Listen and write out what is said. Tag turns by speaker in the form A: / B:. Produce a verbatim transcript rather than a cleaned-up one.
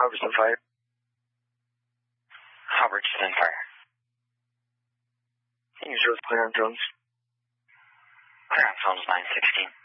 A: Halverson Fire.
B: Halverson Fire.
A: Can you use clear on Jones?
B: Clear on Jones nine sixteen.